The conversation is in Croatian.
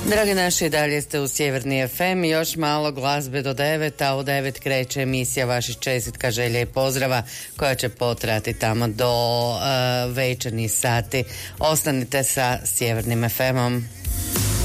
Dragi naši, dalje ste u Sjeverni FM, još malo glazbe do 9, a u 9 kreće emisija vaših čestitka, želje i pozdrava koja će potrati tamo do večernjih sati. Ostanite sa Sjevernim FM-om.